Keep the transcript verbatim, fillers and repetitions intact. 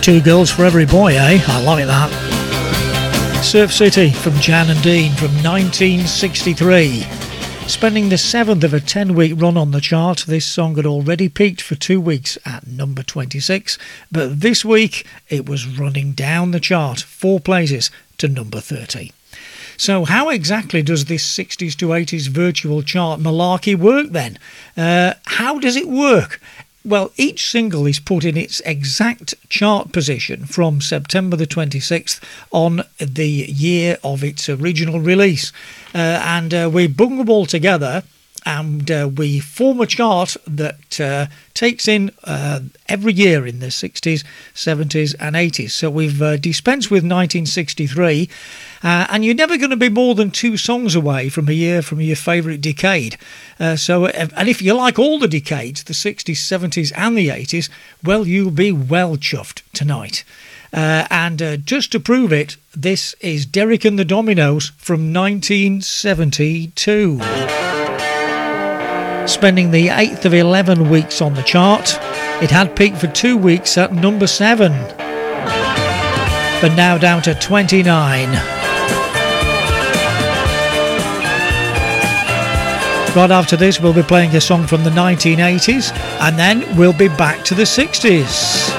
Two girls for every boy, eh? I like that. Surf City from Jan and Dean from nineteen sixty-three. Spending the seventh of a ten-week run on the chart, this song had already peaked for two weeks at number twenty-six, but this week it was running down the chart, four places to number thirty. So how exactly does this sixties to eighties virtual chart malarkey work then? Uh, how does it work? Well, each single is put in its exact chart position from September the twenty-sixth on the year of its original release. Uh, and uh, we bung them all together and uh, we form a chart that uh, takes in uh, every year in the sixties, seventies and eighties. So we've uh, dispensed with nineteen sixty-three, uh, and you're never going to be more than two songs away from a year from your favourite decade. Uh, so, and if you like all the decades, the sixties, seventies and the eighties, well, you'll be well chuffed tonight. Uh, and uh, just to prove it, this is Derek and the Dominos from nineteen seventy-two. Spending the eighth of eleven weeks on the chart, it had peaked for two weeks at number seven, but now down to twenty-nine. Right after this, we'll be playing a song from the nineteen eighties, and then we'll be back to the sixties.